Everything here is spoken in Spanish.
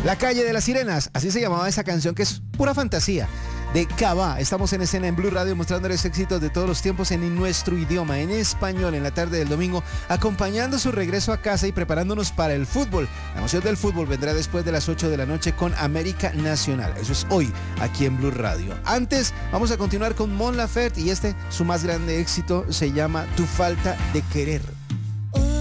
La calle de las sirenas, así se llamaba esa canción que es pura fantasía. De Cava, estamos en escena en Blue Radio mostrándoles éxitos de todos los tiempos en nuestro idioma, en español, en la tarde del domingo, acompañando su regreso a casa y preparándonos para el fútbol. La emoción del fútbol vendrá después de las 8 de la noche con América Nacional. Eso es hoy, aquí en Blue Radio. Antes, vamos a continuar con Mon Laferte y su más grande éxito se llama Tu falta de querer.